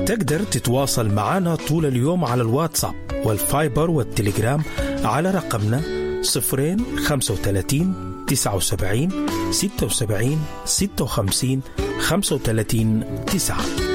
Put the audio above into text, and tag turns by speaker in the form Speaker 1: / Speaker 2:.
Speaker 1: تقدر تتواصل معنا طول اليوم على الواتساب والفايبر والتليجرام على رقمنا 035 79 76 56 35 9.